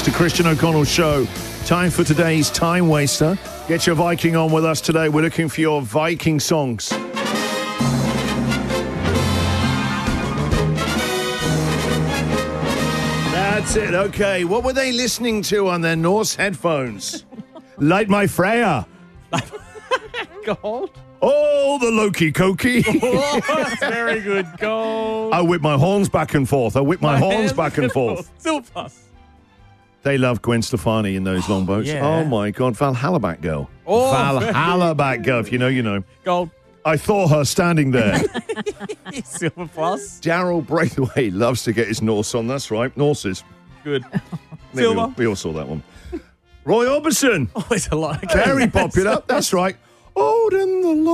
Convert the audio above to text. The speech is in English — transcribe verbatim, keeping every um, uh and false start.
to Christian O'Connell's show. Time for today's Time Waster. Get your Viking on with us today. We're looking for your Viking songs. That's it. Okay, what were they listening to on their Norse headphones? Light my Freya. Gold. Oh, the Loki Koki. Oh, that's very good. Gold. I whip my horns back and forth. I whip my, my horns back and forth. Still plus. They love Gwen Stefani in those long boats. Yeah. Oh, my God. Valhalla Batgirl. Oh, Valhalla Batgirl. If you know, you know. Gold. I saw her standing there. Silver plus. Daryl Braithwaite loves to get his Norse on. That's right. Norses. Good. We Silver. all, we all saw that one. Roy Orbison. Always a lot. Very popular. That's right. Odin the